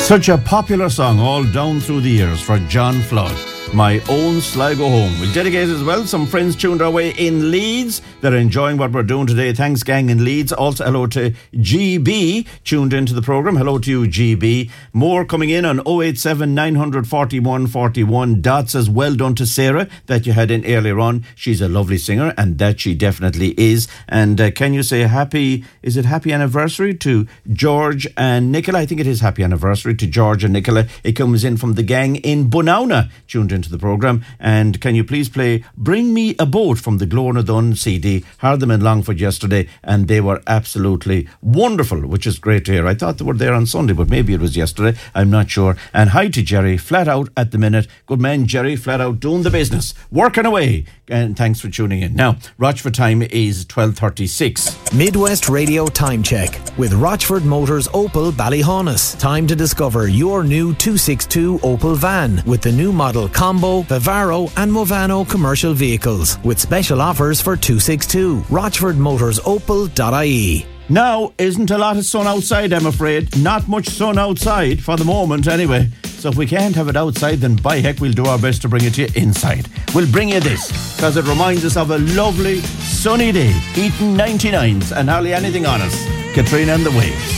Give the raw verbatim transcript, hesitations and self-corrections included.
Such a popular song all down through the years for John Flood. My Own Sligo Home. We'll dedicate as well. Some friends tuned our way in Leeds. They're enjoying what we're doing today. Thanks, gang in Leeds. Also, hello to G B, tuned into the programme. Hello to you, G B. More coming in on oh eight seven, nine four one, four one. Dot says, well done to Sarah that you had in earlier on. She's a lovely singer, and that she definitely is. And uh, can you say happy, is it happy anniversary to George and Nicola? I think it is happy anniversary to George and Nicola. It comes in from the gang in Bunauna, tuned into the programme. And can you please play Bring Me a Boat from the Glór Dunn C D? Heard them in Longford yesterday and they were absolutely wonderful, which is great to hear. I thought they were there on Sunday, but maybe it was yesterday, I'm not sure. And hi to Jerry, flat out at the minute. Good man, Jerry, flat out doing the business, working away. And thanks for tuning in. Now, Rochford time is twelve thirty-six. Midwest Radio Time Check with Rochford Motors Opel Ballyhaunis. Time to discover your new two sixty-two Opel van with the new model Combo, Vivaro and Movano commercial vehicles with special offers for two sixty-two. Rochford Motors Opel dot I E. Now, isn't a lot of sun outside, I'm afraid. Not much sun outside for the moment anyway. So if we can't have it outside, then by heck we'll do our best to bring it to you inside. We'll bring you this, because it reminds us of a lovely sunny day, eating ninety-nines and hardly anything on us. Katrina and the Waves.